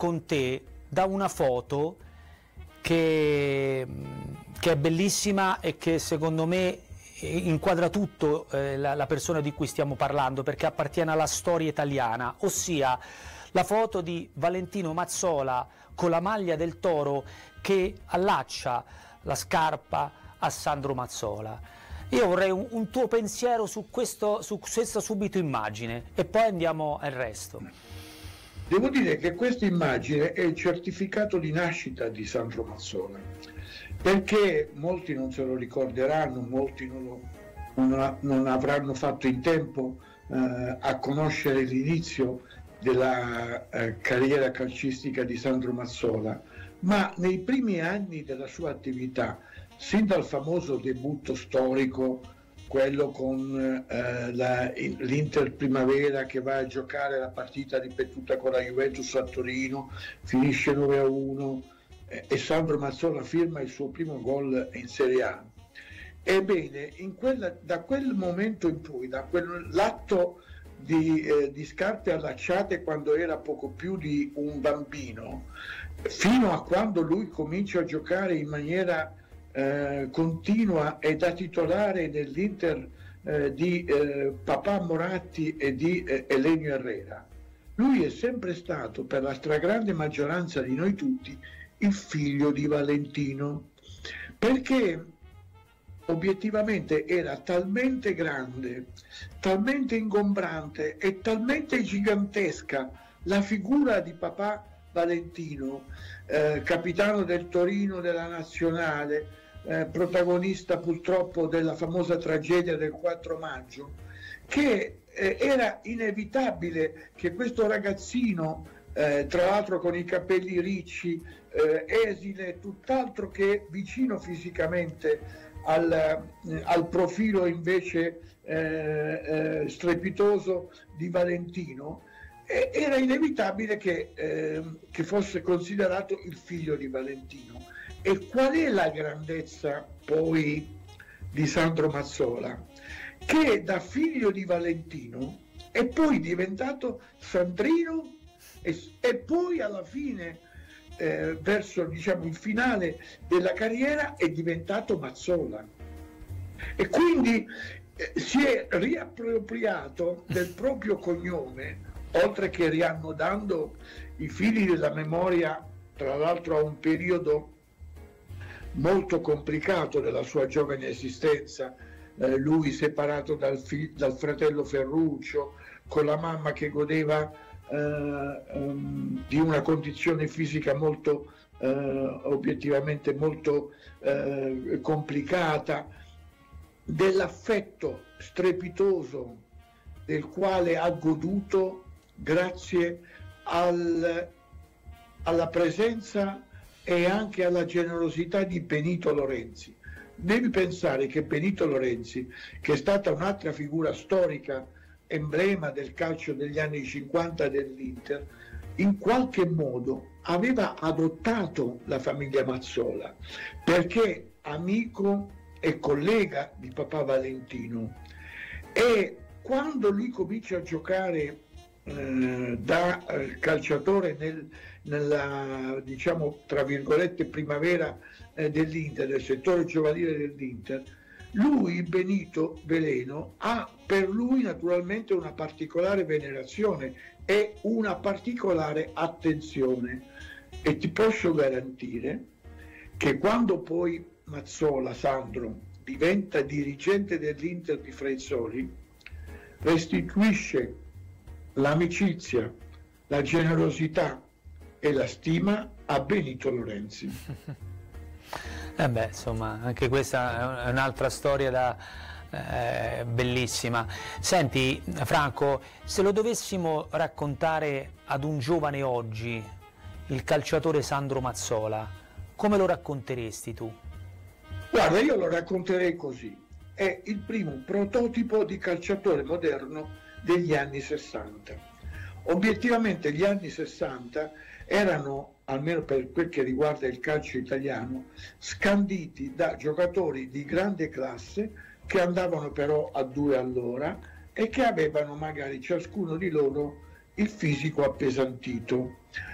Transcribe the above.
con te da una foto che è bellissima e che secondo me inquadra tutto la persona di cui stiamo parlando, perché appartiene alla storia italiana, ossia la foto di Valentino Mazzola con la maglia del Toro che allaccia la scarpa a Sandro Mazzola. Io vorrei un tuo pensiero su questa subito immagine e poi andiamo al resto. Devo dire che questa immagine è il certificato di nascita di Sandro Mazzola, perché molti non se lo ricorderanno, molti non avranno fatto in tempo a conoscere l'inizio della carriera calcistica di Sandro Mazzola, ma nei primi anni della sua attività, sin dal famoso debutto storico, quello con l'Inter Primavera che va a giocare la partita ripetuta con la Juventus a Torino, finisce 9-1 e Sandro Mazzola firma il suo primo gol in Serie A. Ebbene, da quel momento in poi, da quell'atto di scarpe allacciate quando era poco più di un bambino, fino a quando lui comincia a giocare in maniera continua e da titolare nell'Inter di Papà Moratti e di Elenio Herrera, lui è sempre stato, per la stragrande maggioranza di noi tutti, il figlio di Valentino, perché obiettivamente era talmente grande, talmente ingombrante e talmente gigantesca la figura di papà Valentino, capitano del Torino della Nazionale, protagonista purtroppo della famosa tragedia del 4 maggio, che era inevitabile che questo ragazzino, tra l'altro con i capelli ricci, esile, tutt'altro che vicino fisicamente al profilo invece strepitoso di Valentino, era inevitabile che fosse considerato il figlio di Valentino. E qual è la grandezza poi di Sandro Mazzola? Che da figlio di Valentino è poi diventato Sandrino e poi alla fine, verso diciamo il finale della carriera, è diventato Mazzola. E quindi si è riappropriato del proprio cognome, oltre che riannodando i fili della memoria, tra l'altro a un periodo molto complicato della sua giovane esistenza, lui separato dal fratello Ferruccio, con la mamma che godeva di una condizione fisica molto obiettivamente molto complicata, dell'affetto strepitoso del quale ha goduto grazie alla presenza e anche alla generosità di Benito Lorenzi. Devi pensare che Benito Lorenzi, che è stata un'altra figura storica, emblema del calcio degli anni 50 dell'Inter, in qualche modo aveva adottato la famiglia Mazzola, perché amico e collega di papà Valentino, e quando lui comincia a giocare da calciatore nella diciamo tra virgolette primavera dell'Inter, del settore giovanile dell'Inter, lui, Benito Veleno, ha per lui naturalmente una particolare venerazione e una particolare attenzione, e ti posso garantire che quando poi Mazzola, Sandro, diventa dirigente dell'Inter di Frezzoli, restituisce l'amicizia, la generosità e la stima a Benito Lorenzi. Insomma, anche questa è un'altra storia bellissima. Senti, Franco, se lo dovessimo raccontare ad un giovane oggi, il calciatore Sandro Mazzola, come lo racconteresti tu? Guarda, io lo racconterei così: è il primo prototipo di calciatore moderno degli anni 60. Obiettivamente gli anni 60 erano, almeno per quel che riguarda il calcio italiano, scanditi da giocatori di grande classe che andavano però a 2 all'ora e che avevano magari ciascuno di loro il fisico appesantito.